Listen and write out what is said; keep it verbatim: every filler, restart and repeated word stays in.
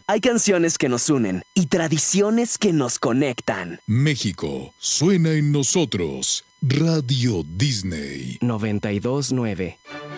Hay canciones que nos unen y tradiciones que nos conectan. México suena en nosotros. Radio Disney. noventa y dos nueve